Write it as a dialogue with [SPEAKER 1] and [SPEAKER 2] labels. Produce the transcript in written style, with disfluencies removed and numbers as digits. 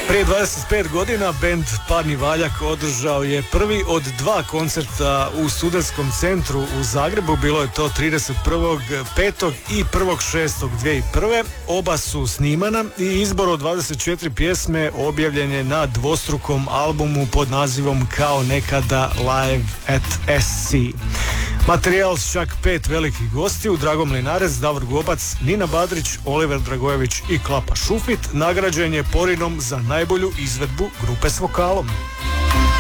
[SPEAKER 1] Prije 25 godina bend Parni Valjak održao je prvi od dva koncerta u Studentskom centru u Zagrebu. Bilo je to 31.5. i 1.6.2001. Oba su snimana i izbor od 24 pjesme objavljen je na dvostrukom albumu pod nazivom Kao nekada Live at SC. Materijal s čak 5 velikih gostiju: Drago Mlinarec, Davor Gobac, Nina Badrić, Oliver Dragojević i Klapa Šufit nagrađen je Porinom za najbolju izvedbu grupe s vokalom.